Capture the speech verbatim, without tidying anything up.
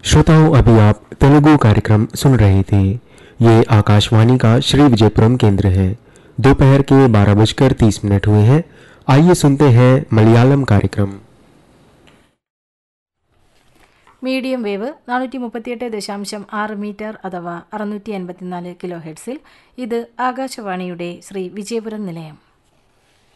श्रोताओं, अभी आप तेलुगु कार्यक्रम सुन रहे थे। ये आकाशवाणी का श्री विजयपुरम केंद्र है। दोपहर के बारह बजकर तीस मिनट हुए हैं। आइए सुनते हैं मलयालम कार्यक्रम। മീഡിയം വേവ് നാനൂറ്റി മുപ്പത്തിയെട്ട് ദശാംശം ആറ് മീറ്റർ അഥവാ അറുന്നൂറ്റി എൺപത്തിനാല് കിലോ ഹെഡ്സിൽ ഇത് ആകാശവാണിയുടെ ശ്രീ വിജയപുരം നിലയം.